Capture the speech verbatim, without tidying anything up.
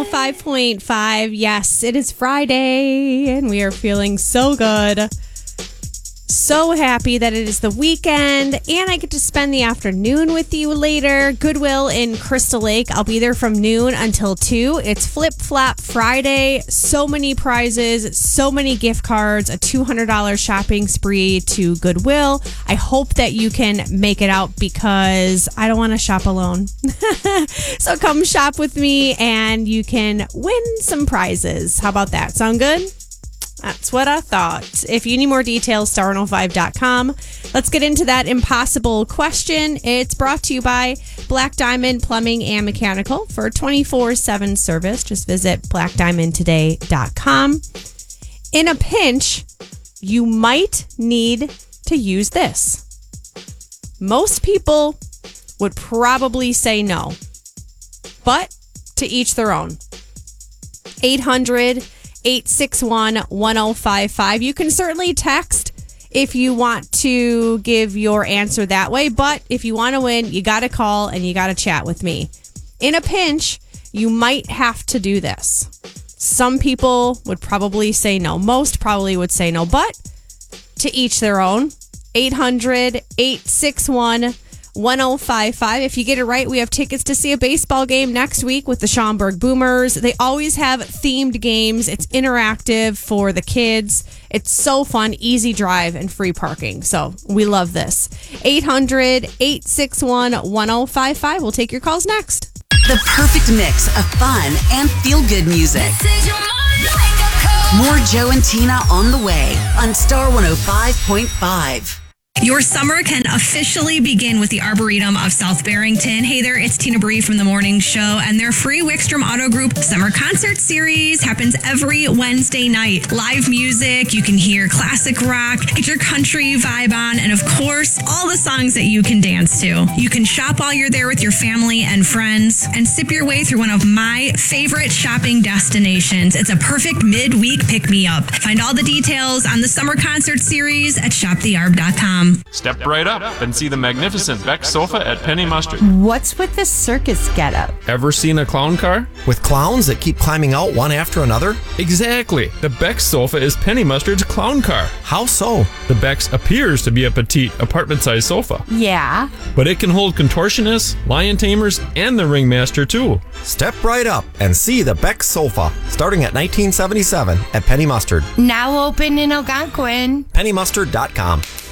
oh five point five. Yes, it is Friday, and we are feeling so good. So happy that it is the weekend, and I get to spend the afternoon with you later. Goodwill in Crystal Lake. I'll be there from noon until two. It's Flip Flop Friday. So many prizes, so many gift cards, a two hundred dollars shopping spree to Goodwill. I hope that you can make it out because I don't want to shop alone. So come shop with me and you can win some prizes. How about that? Sound good? That's what I thought. If you need more details, star one oh five dot com. Let's get into that impossible question. It's brought to you by Black Diamond Plumbing and Mechanical. For twenty-four seven service, just visit black diamond today dot com. In a pinch, you might need to use this. Most people would probably say no, but to each their own. eight hundred eight six one one oh five five. You can certainly text if you want to give your answer that way, but if you want to win, you got to call and you got to chat with me. In a pinch, you might have to do this. Some people would probably say no. Most probably would say no, but to each their own. eight hundred eight six one one oh five five. If you get it right, we have tickets to see a baseball game next week with the Schaumburg Boomers. They always have themed games. It's interactive for the kids. It's so fun, easy drive, and free parking. So we love this. eight hundred eight six one one oh five five. We'll take your calls next. The perfect mix of fun and feel-good music. More Joe and Tina on the way on Star one oh five point five. Your summer can officially begin with the Arboretum of South Barrington. Hey there, it's Tina Bree from The Morning Show, and their free Wickstrom Auto Group Summer Concert Series happens every Wednesday night. Live music, you can hear classic rock, get your country vibe on, and of course, all the songs that you can dance to. You can shop while you're there with your family and friends, and sip your way through one of my favorite shopping destinations. It's a perfect midweek pick-me-up. Find all the details on the Summer Concert Series at shop the arb dot com. Step right up and see the magnificent Beck sofa at Penny Mustard. What's with this circus getup? Ever seen a clown car? With clowns that keep climbing out one after another? Exactly. The Beck sofa is Penny Mustard's clown car. How so? The Beck's appears to be a petite, apartment-sized sofa. Yeah. But it can hold contortionists, lion tamers, and the ringmaster too. Step right up and see the Beck sofa, starting at nineteen seventy-seven at Penny Mustard. Now open in Algonquin. penny mustard dot com.